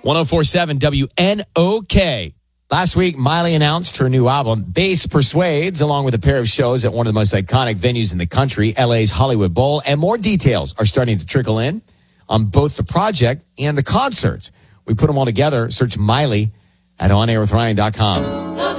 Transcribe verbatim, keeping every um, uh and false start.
ten forty-seven W N O K. Last week, Miley announced her new album, Bass Persuades, along with a pair of shows at one of the most iconic venues in the country, L A's Hollywood Bowl. And more details are starting to trickle in on both the project and the concerts. We put them all together. Search Miley at on air with ryan dot com.